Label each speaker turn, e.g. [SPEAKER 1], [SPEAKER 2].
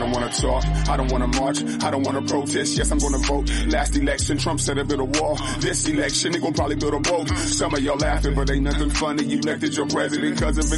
[SPEAKER 1] don't wanna talk, I don't wanna march, I don't wanna protest, yes, I'm gonna vote. Last election, Trump said to build a wall. This election, they gon' probably build a boat. Some of y'all laughing, but ain't nothing funny. You elected your president cause of his